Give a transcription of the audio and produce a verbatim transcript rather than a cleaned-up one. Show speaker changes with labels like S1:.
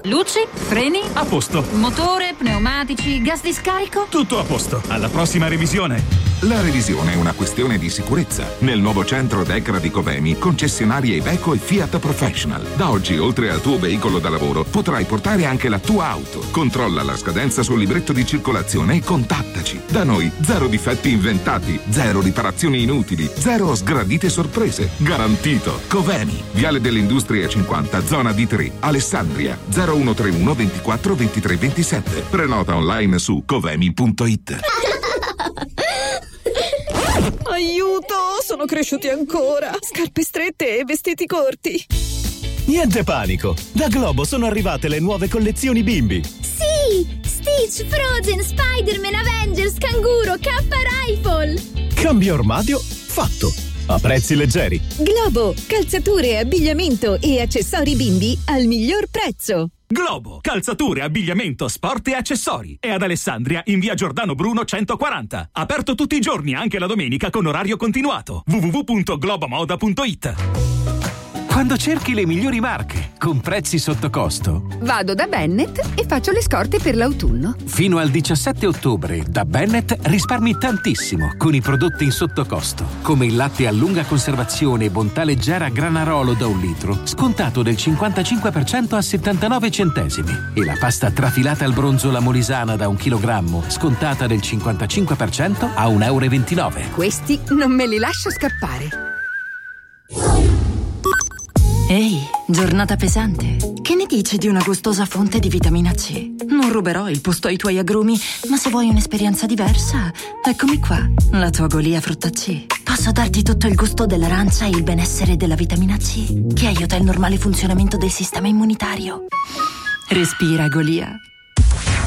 S1: Luci, freni,
S2: a posto.
S1: motore, pneumatici, gas di scarico?
S2: Tutto a posto. Alla prossima revisione.
S3: La revisione è una questione di sicurezza. Nel nuovo centro Decra di Covemi, concessionarie Iveco e Fiat Professional. Da oggi, oltre al tuo veicolo da lavoro, potrai portare anche la tua auto. Controlla la scadenza sul libretto di circolazione e contattaci. Da noi, zero difetti inventati, zero riparazioni inutili, zero sgradite sorprese. Garantito. Covemi, Viale delle Industrie cinquanta, zona D tre, Alessandria, zero uno tre uno ventiquattro ventitré ventisette. Prenota online su covemi punto it.
S4: Aiuto, sono cresciuti ancora. Scarpe strette e vestiti corti.
S5: Niente panico, da Globo sono arrivate le nuove collezioni bimbi.
S6: Sì, Stitch, Frozen, Spider-Man, Avengers, Canguro, Kappa Rifle.
S5: Cambio armadio fatto, a prezzi leggeri.
S4: Globo, calzature, abbigliamento e accessori bimbi al miglior prezzo.
S2: Globo, calzature, abbigliamento, sport e accessori. È ad Alessandria in via Giordano Bruno centoquaranta. Aperto tutti i giorni, anche la domenica con orario continuato. w w w punto globomoda punto it.
S7: Quando cerchi le migliori marche con prezzi sotto costo,
S8: vado da Bennett e faccio le scorte per l'autunno.
S7: Fino al diciassette ottobre da Bennett risparmi tantissimo con i prodotti in sottocosto, come il latte a lunga conservazione Bontà Leggera Granarolo da un litro, scontato del cinquantacinque per cento a settantanove centesimi, e la pasta trafilata al bronzo La Molisana da un chilogrammo, scontata del cinquantacinque per cento a un euro e ventinove.
S8: Questi non me li lascio scappare.
S9: Ehi, giornata pesante. Che ne dici di una gustosa fonte di vitamina C? Non ruberò il posto ai tuoi agrumi, ma se vuoi un'esperienza diversa, eccomi qua, la tua Golia frutta C. Posso darti tutto il gusto dell'arancia e il benessere della vitamina C, che aiuta il normale funzionamento del sistema immunitario. Respira, Golia.